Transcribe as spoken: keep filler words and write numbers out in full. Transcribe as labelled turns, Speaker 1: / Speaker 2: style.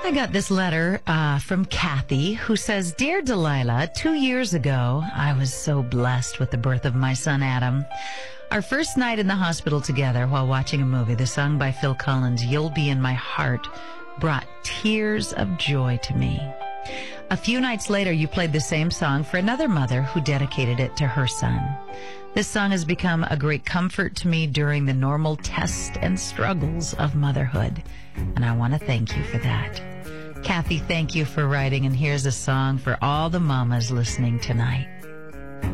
Speaker 1: I got this letter uh, from Kathy, who says, Dear Delilah, two years ago, I was so blessed with the birth of my son, Adam. Our first night in the hospital together while watching a movie, the song by Phil Collins, You'll Be in My Heart, brought tears of joy to me. A few nights later, you played the same song for another mother who dedicated it to her son. This song has become a great comfort to me during the normal tests and struggles of motherhood, and I want to thank you for that. Kathy, thank you for writing, and here's a song for all the mamas listening tonight.